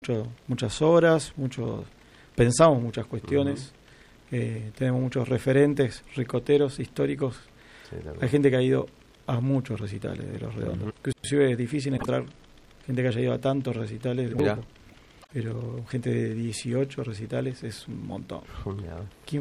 muchas horas, pensamos muchas cuestiones, tenemos muchos referentes, ricoteros, históricos. Sí, Hay gente que ha ido a muchos recitales de Los Redondos. Inclusive es difícil encontrar gente que haya ido a tantos recitales de Mirá. grupo, pero gente de 18 recitales es un montón. Mirá.